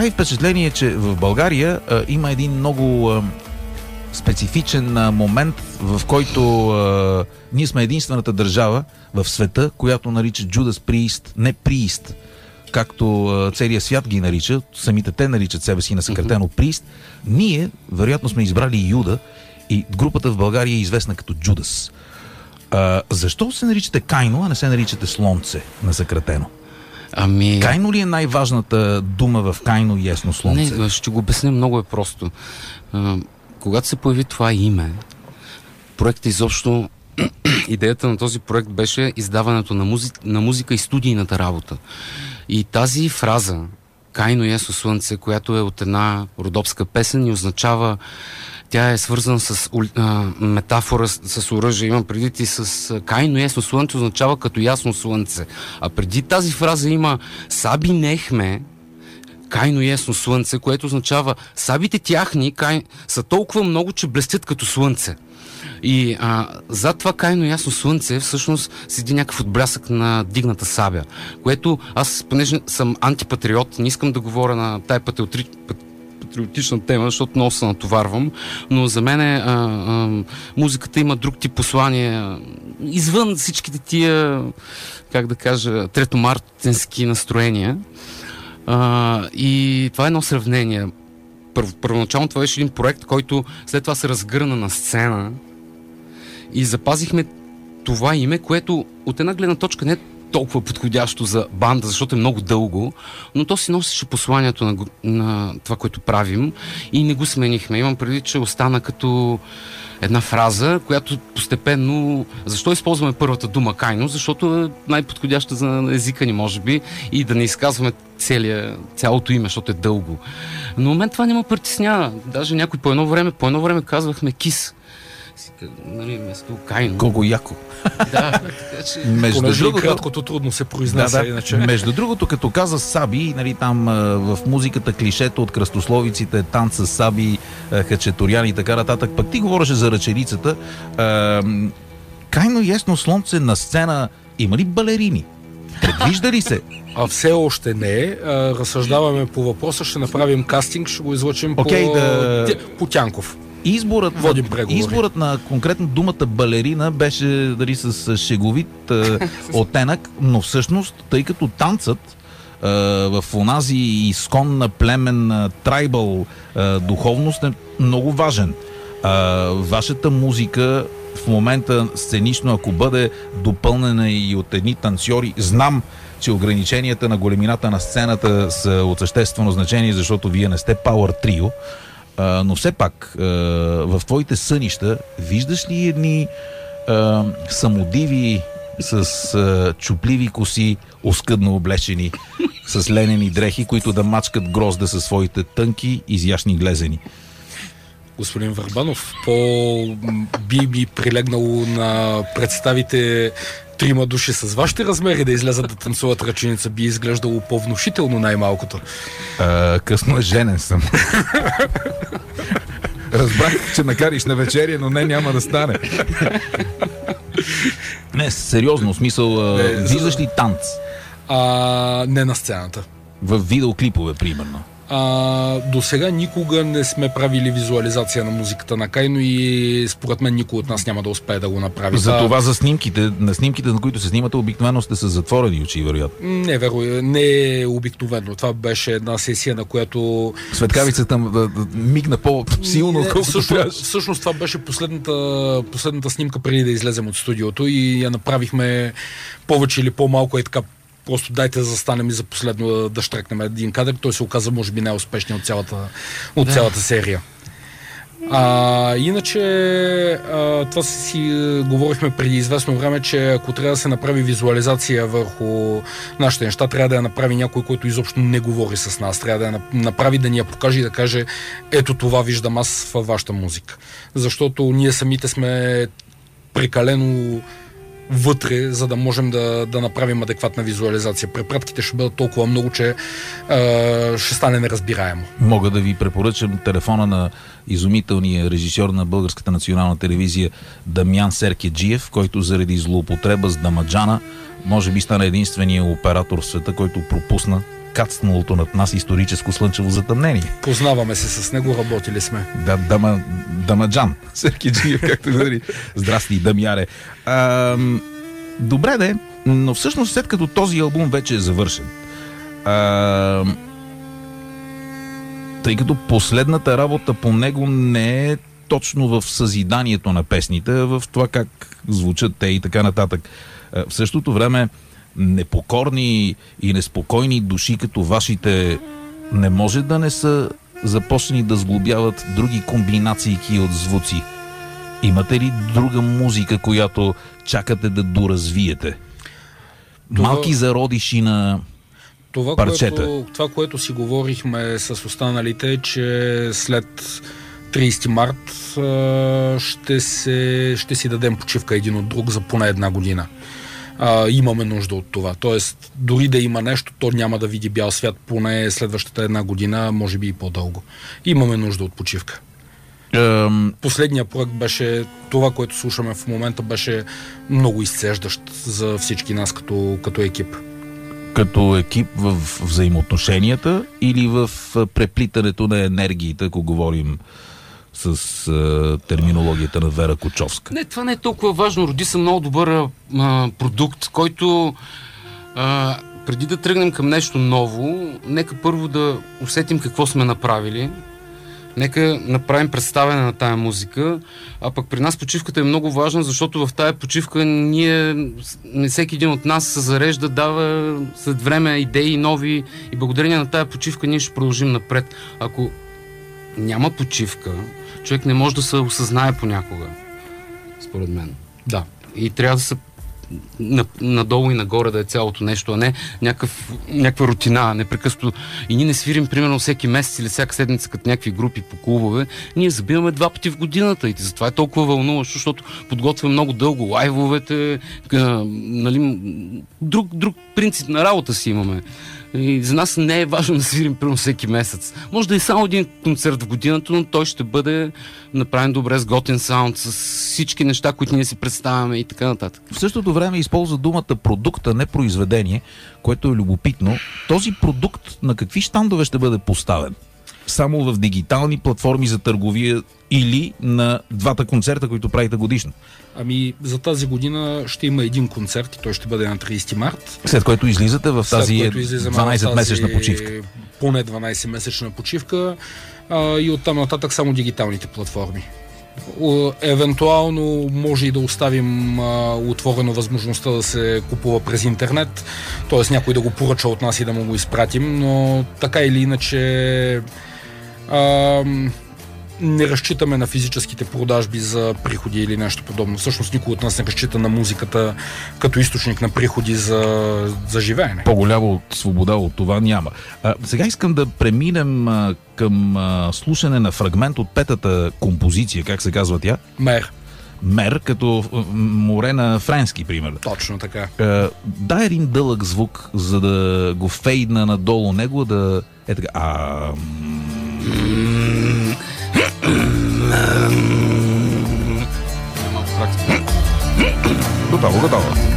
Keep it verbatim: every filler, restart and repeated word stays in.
И впечатление, че в България а, има един много а, специфичен а, момент, в който а, ние сме единствената държава в света, която нарича Judas Priest не Priest, както а, целият свят ги нарича, самите те наричат себе си насъкратено Priest. Ние, вероятно, сме избрали Юда и групата в България е известна като Judas. А, защо се наричате Кайно, а не се наричате Слънце насъкратено? Ами... Кайно ли е най-важната дума в Кайно и Ясно Слънце? Не, ще го обясня, много е просто. А, когато се появи това име, проектът изобщо, идеята на този проект беше издаването на, музи... на музика и студийната работа. И тази фраза, Кайно и Ясно Слънце, която е от една родопска песен и означава, тя е свързана с а, метафора с, с оръжие. Имам предвид и с а, Кайно и Ясно Слънце означава като ясно слънце. А преди тази фраза има Саби нехме, Кайно и Ясно Слънце, което означава сабите тяхни кай... са толкова много, че блестят като слънце. И а, зад това Кайно и Ясно Слънце всъщност седи някакъв отблясък на дигната сабя, което аз, понеже съм антипатриот, не искам да говоря на тая патриотри... патриотична тема, защото много се натоварвам, но за мен е, а, а, музиката има друг тип послание извън всичките тия, как да кажа, третомартенски настроения. А, и това е едно сравнение. Първо, първоначално това беше един проект, който след това се разгърна на сцена и запазихме това име, което от една гледна точка не е толкова подходящо за банда, защото е много дълго, но то си носеше посланието на, на това, което правим и не го сменихме. Имам предвид, че остана като една фраза, която постепенно... Защо използваме първата дума Кайно? Защото е най-подходяща за езика ни, може би, и да не изказваме целия, цялото име, защото е дълго. Но мен това не ме притеснява. Даже някой по едно време, по едно време казвахме Кис. Нали, вместо Кайно. Колко яко. Да, така че... Между Понеже другото, краткото трудно се произнася. Да, да. Иначе. Между другото, като каза Саби, нали, там в музиката клишето от кръстословиците, танц с Саби, хачатуряни и така нататък, пък ти говореше за ръченицата. Кайно и Ясно Слънце на сцена има ли балерини? Предвижда ли се? А все още не. А, разсъждаваме по въпроса, ще направим кастинг, ще го излъчим okay, по... Да... по Тянков. Изборът, изборът на конкретно думата балерина беше дали с шеговит е, оттенък, но всъщност, тъй като танцът е, в онази изконна племен трайбъл е, духовност е много важен. Е, вашата музика в момента сценично, ако бъде допълнена и от едни танцори, знам, че ограниченията на големината на сцената са от съществено значение, защото вие не сте Power Trio. Uh, но все пак, uh, в твоите сънища виждаш ли едни uh, самодиви с uh, чупливи коси, оскъдно облечени, с ленени дрехи, които да мачкат грозда със своите тънки, изящни глезени? Господин Върбанов, по-би ми прилегнало на представите трима души с вашите размери да излязат да танцуват ръченица, би изглеждало по-внушително най-малкото. А, късно е, женен съм. Разбрах, че накариш на вечеря, но не, няма да стане. Не, сериозно, в смисъл, не, виждаш ли танц? А, не на сцената. В видеоклипове, примерно. А, до сега никога не сме правили визуализация на музиката на Кайно и според мен никой от нас няма да успее да го направи. За това за снимките, на снимките, на които се снимате, обикновено сте с затворени очи, вероятно. Не, веро, не е обикновено. Това беше една сесия, на която... Светкавицата да, да, мигна по-силно, колкото всъщност, всъщност това беше последната, последната снимка преди да излезем от студиото и я направихме повече или по-малко е така. Просто дайте да застанем и за последно да, да щрекнем един кадър. Той се оказа, може би, най-успешният от цялата, от да. цялата серия. А, иначе, а, това си говорихме преди известно време, че ако трябва да се направи визуализация върху нашите неща, трябва да я направи някой, който изобщо не говори с нас. Трябва да я направи, да ни я покаже и да каже, ето това виждам аз във вашата музика. Защото ние самите сме прекалено вътре, за да можем да, да направим адекватна визуализация. Препратките ще бъдат толкова много, че е, ще стане неразбираемо. Мога да ви препоръчам телефона на изумителния режисьор на Българската национална телевизия Дамян Серкеджиев, който заради злоупотреба с Дамаджана може би стана единствения оператор в света, който пропусна кацналото над нас историческо слънчево затъмнение. Познаваме се с него, работили сме. Да, дама, Дамаджан. Серки Джиев, както говори. Здрасти, Дамяре. А, добре де, но всъщност след като този албум вече е завършен, а, тъй като последната работа по него не е точно в съзиданието на песните, а в това как звучат те и така нататък. В същото време непокорни и неспокойни души като вашите не може да не са започнали да сглобяват други комбинации от звуци. Имате ли друга музика, която чакате да доразвиете? Това... Малки зародиши на това, парчета. Което, това, което си говорихме с останалите, е, че след тридесети март ще, се, ще си дадем почивка един от друг за поне една година. А, имаме нужда от това. Тоест, дори да има нещо, то няма да види бял свят поне следващата една година, може би и по-дълго. Имаме нужда от почивка. Um... Последният проект беше, това, което слушаме в момента, беше много изцеждащ за всички нас като, като екип. Като екип в взаимоотношенията или в преплитането на енергиите, ако говорим с а, терминологията на Вера Кочовска? Не, това не е толкова важно. Роди се много добър а, продукт, който а, преди да тръгнем към нещо ново, нека първо да усетим какво сме направили. Нека направим представяне на тая музика, а пък при нас почивката е много важна, защото в тая почивка ние, всеки един от нас се зарежда, дава след време идеи нови и благодарение на тая почивка ние ще продължим напред. Ако няма почивка, човек не може да се осъзнае понякога, според мен. Да. И трябва да се надолу и нагоре да е цялото нещо, а не някакъв, някаква рутина, непрекъснато. И ние не свирим, примерно, всеки месец или всяка седмица като някакви групи по клубове. Ние забиваме два пъти в годината и затова е толкова вълнуващо, защото подготвяме много дълго лайвовете, а, нали, друг, друг принцип на работа си имаме. И за нас не е важно да свирим примерно всеки месец. Може да е само един концерт в годината, но той ще бъде направен добре, с готин саунд, с всички неща, които ние си представяме и така нататък. В същото време използва думата продукт, а не произведение, което е любопитно. Този продукт на какви щандове ще бъде поставен? Само в дигитални платформи за търговия или на двата концерта, които правите годишно? Ами, за тази година ще има един концерт и той ще бъде на тридесети март. След което излизате в тази дванайсетмесечна почивка. Поне дванайсетмесечна почивка а, и оттам нататък само дигиталните платформи. О, евентуално може и да оставим а, отворено възможността да се купува през интернет, т.е. някой да го поръча от нас и да му го изпратим, но така или иначе а, не разчитаме на физическите продажби за приходи или нещо подобно. Всъщност никой от нас не разчита на музиката като източник на приходи за, за живеене. По-голяма свобода от това няма. А, сега искам да преминем а, към а, слушане на фрагмент от петата композиция. Как се казва тя? Мер. Мер, като море на френски, пример. Точно така. А, дай един дълъг звук, за да го фейдна надолу него, да е така. А... Готово, готово.